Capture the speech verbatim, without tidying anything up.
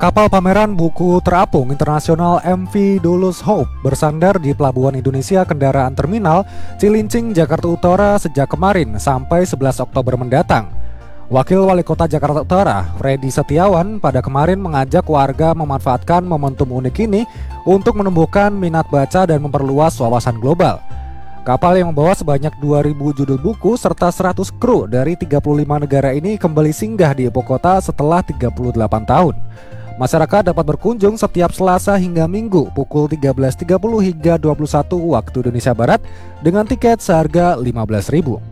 Kapal pameran buku terapung internasional M V Dulles Hope bersandar di Pelabuhan Indonesia Kendaraan Terminal Cilincing, Jakarta Utara sejak kemarin sampai sebelas Oktober mendatang. Wakil Wali Kota Jakarta Utara, Freddy Setiawan, pada kemarin mengajak warga memanfaatkan momentum unik ini untuk menumbuhkan minat baca dan memperluas wawasan global. Kapal yang membawa sebanyak dua ribu judul buku serta seratus kru dari tiga puluh lima negara ini kembali singgah di ibu kota setelah tiga puluh delapan tahun. Masyarakat dapat berkunjung setiap Selasa hingga Minggu pukul tiga belas tiga puluh hingga dua puluh satu waktu Indonesia Barat dengan tiket seharga lima belas ribu rupiah.